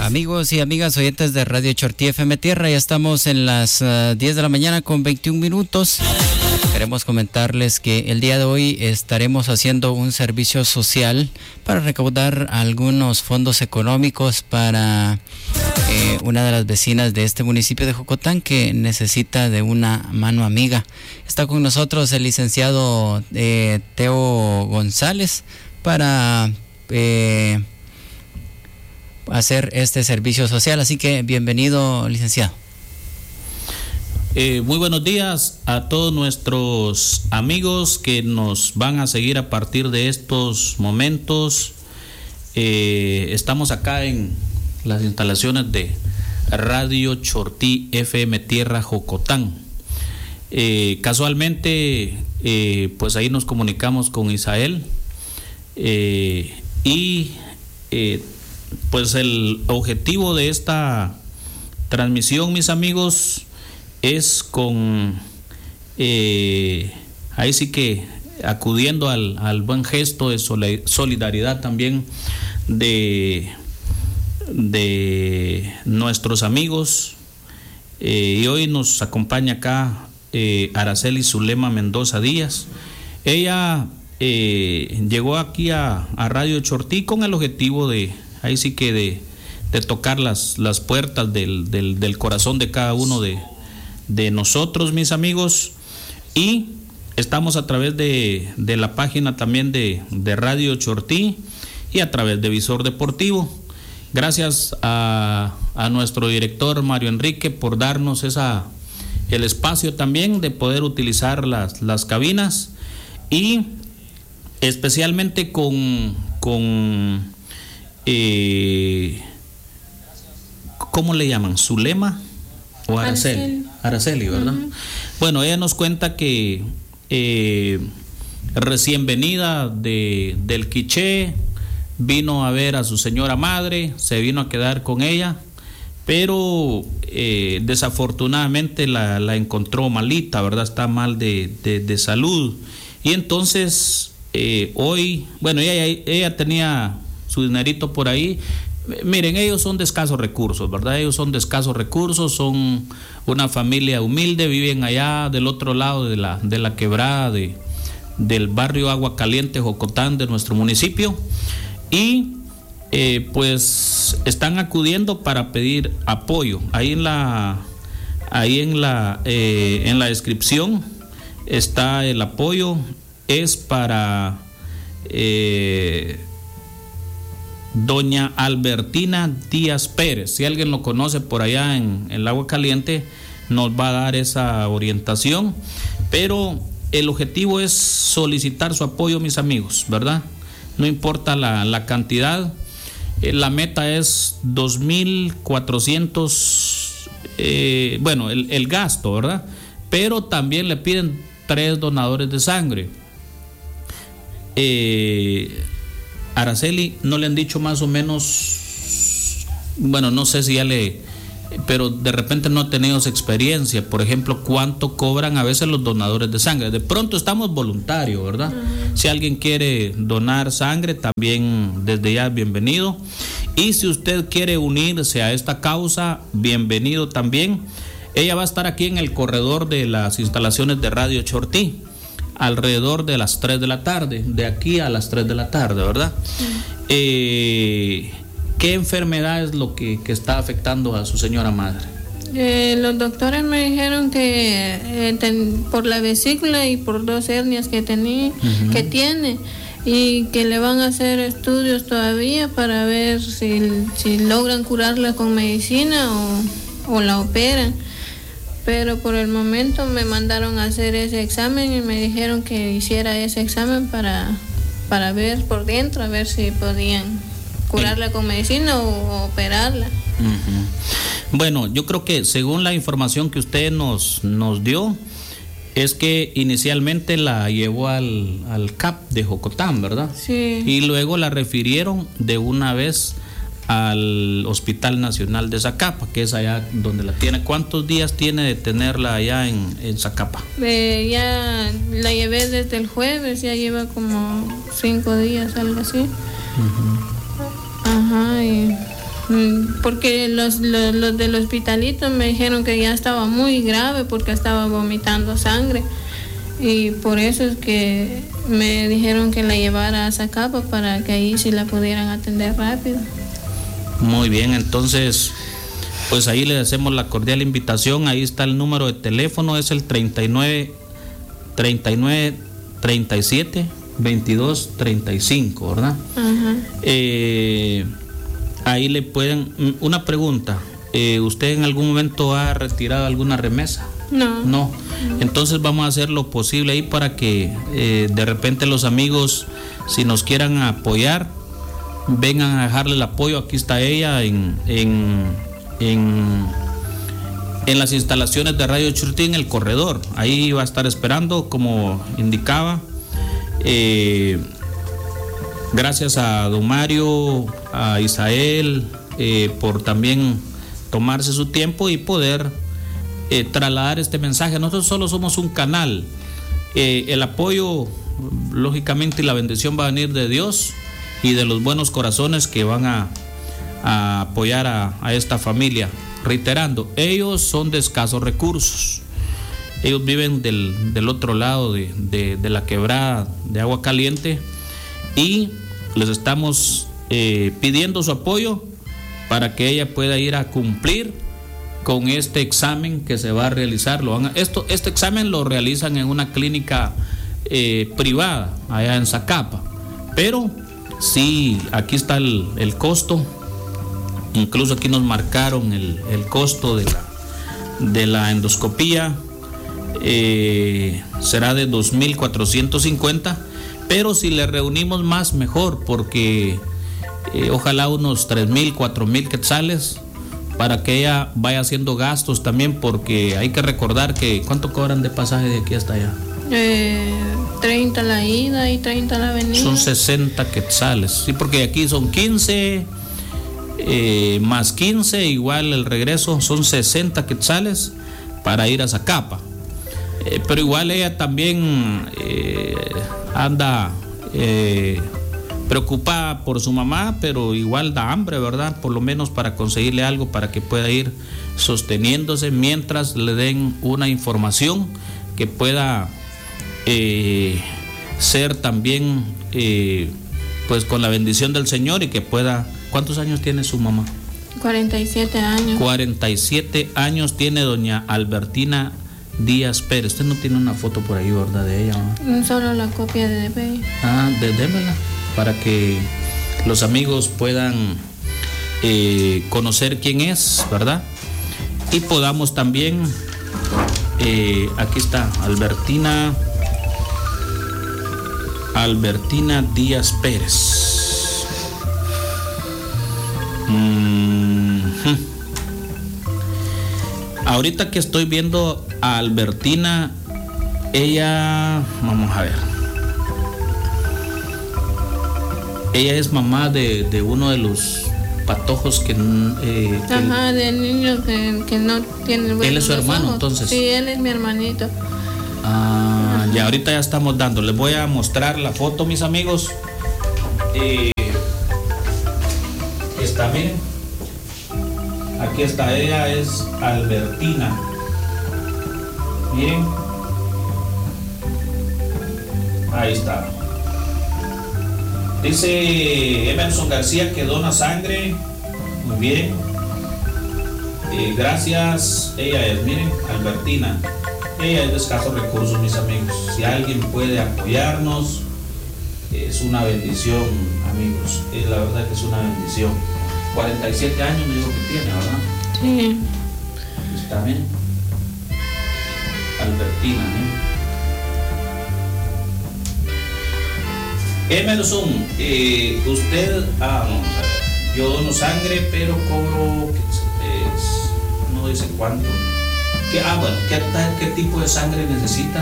Amigos y amigas oyentes de Radio Chortí FM Tierra, ya estamos en las 10 de la mañana con 21 minutos. Queremos comentarles que el día de hoy estaremos haciendo un servicio social para recaudar algunos fondos económicos para una de las vecinas de este municipio de Jocotán que necesita de una mano amiga. Está con nosotros el licenciado Teo González para hacer este servicio social, así que bienvenido, licenciado. Muy buenos días a todos nuestros amigos que nos van a seguir a partir de estos momentos. Estamos acá en las instalaciones de Radio Chortí FM Tierra Jocotán. Casualmente, pues ahí nos comunicamos con Isael y pues el objetivo de esta transmisión, mis amigos, es con ahí sí que acudiendo al buen gesto de solidaridad también de nuestros amigos, y hoy nos acompaña acá Araceli Zulema Mendoza Díaz. Ella llegó aquí a Radio Chortí con el objetivo de ahí sí que de tocar las puertas del corazón de cada uno de nosotros, mis amigos, y estamos a través de la página también de Radio Chortí y a través de Visor Deportivo. Gracias a nuestro director Mario Enrique por darnos el espacio también de poder utilizar las cabinas, y especialmente con ¿cómo le llaman? ¿Zulema o Araceli? Araceli, ¿verdad? Uh-huh. Bueno, ella nos cuenta que recién venida del Quiché, vino a ver a su señora madre, se vino a quedar con ella, pero desafortunadamente la encontró malita, ¿verdad? Está mal de salud. Y entonces hoy, bueno, ella tenía su dinerito por ahí. Miren, ellos son de escasos recursos, ¿verdad? Ellos son de escasos recursos, son una familia humilde, viven allá del otro lado de la quebrada del barrio Agua Caliente, Jocotán, de nuestro municipio, y pues están acudiendo para pedir apoyo. Ahí en la descripción está el apoyo, es para doña Albertina Díaz Pérez. Si alguien lo conoce por allá en el Agua Caliente, nos va a dar esa orientación, pero el objetivo es solicitar su apoyo, mis amigos, ¿verdad? No importa la cantidad, la meta es 2,400, bueno, el gasto, ¿verdad? Pero también le piden 3 donadores de sangre. Araceli, ¿no le han dicho más o menos? Bueno, no sé si pero de repente no tenemos experiencia. Por ejemplo, ¿cuánto cobran a veces los donadores de sangre? De pronto estamos voluntarios, ¿verdad? Uh-huh. Si alguien quiere donar sangre, también desde ya bienvenido. Y si usted quiere unirse a esta causa, bienvenido también. Ella va a estar aquí en el corredor de las instalaciones de Radio Chortí, alrededor de las 3 de la tarde, de aquí a las 3 de la tarde, ¿verdad? ¿Qué enfermedad es lo que está afectando a su señora madre? Los doctores me dijeron que por la vesícula y por 2 hernias que tenía, uh-huh, que tiene, y que le van a hacer estudios todavía para ver si logran curarla con medicina o la operan. Pero por el momento me mandaron a hacer ese examen y me dijeron que hiciera ese examen para ver por dentro, a ver si podían curarla con medicina o operarla. Uh-huh. Bueno, yo creo que según la información que usted nos dio, es que inicialmente la llevó al CAP de Jocotán, ¿verdad? Sí. Y luego la refirieron de una vez al Hospital Nacional de Zacapa, que es allá donde la tiene. ¿Cuántos días tiene de tenerla allá en Zacapa? Ya la llevé desde el jueves, ya lleva como 5 días, algo así. Uh-huh. Ajá, y Porque los del hospitalito me dijeron que ya estaba muy grave porque estaba vomitando sangre. Y por eso es que me dijeron que la llevara a Zacapa para que ahí sí la pudieran atender rápido. Muy bien, entonces, pues ahí le hacemos la cordial invitación. Ahí está el número de teléfono, es el 39 37 22 35, ¿verdad? Ajá. Ahí le pueden... Una pregunta, ¿usted en algún momento ha retirado alguna remesa? No. Entonces vamos a hacer lo posible ahí para que de repente los amigos, si nos quieran apoyar, vengan a dejarle el apoyo. Aquí está ella en las instalaciones de Radio Chortí, en el corredor. Ahí va a estar esperando, como indicaba. Gracias a don Mario, a Isael, por también tomarse su tiempo y poder trasladar este mensaje. Nosotros solo somos un canal. El apoyo, lógicamente, y la bendición va a venir de Dios y de los buenos corazones que van a apoyar a esta familia. Reiterando, ellos son de escasos recursos. Ellos viven del otro lado de la quebrada de Agua Caliente, y les estamos pidiendo su apoyo para que ella pueda ir a cumplir con este examen que se va a realizar. Este examen lo realizan en una clínica privada allá en Zacapa, pero sí, aquí está el costo. Incluso aquí nos marcaron el costo de la endoscopía. Será de 2.450, pero si le reunimos más, mejor, porque ojalá unos 3.000, 4.000 quetzales para que ella vaya haciendo gastos también, porque hay que recordar que ¿cuánto cobran de pasaje de aquí hasta allá? 30 la ida y 30 la venida. Son 60 quetzales, sí, porque aquí son 15 más 15, igual el regreso, son 60 quetzales para ir a Zacapa. Pero igual ella también anda preocupada por su mamá, pero igual da hambre, ¿verdad? Por lo menos para conseguirle algo para que pueda ir sosteniéndose mientras le den una información que pueda ser también pues con la bendición del Señor, y que pueda... ¿Cuántos años tiene su mamá? 47 años. 47 años tiene doña Albertina Díaz Pérez. Usted no tiene una foto por ahí, ¿verdad? De ella, ¿no? Solo la copia de DPI. Démela para que los amigos puedan conocer quién es, ¿verdad? Y podamos también, aquí está, Albertina Díaz Pérez. Ahorita que estoy viendo a Albertina, ella, vamos a ver, ella es mamá de uno de los patojos que del niño que no tiene buenos. Él es su hermano, ojos. Entonces. Sí, él es mi hermanito. Ya ahorita ya estamos dando. Les voy a mostrar la foto, mis amigos. Está, miren. Aquí está, ella es Albertina. Miren. Ahí está. Dice Emerson García que dona sangre. Muy bien. Gracias. Ella es, miren, Albertina. Ella es de escasos recursos, mis amigos. Si alguien puede apoyarnos, es una bendición, amigos. La verdad que es una bendición. 47 años me dijo que tiene, ¿verdad? Sí. Está bien. Albertina, Emerson, usted, vamos a ver, yo dono sangre, pero cobro, no dice cuánto. Bueno, ¿qué tipo de sangre necesita?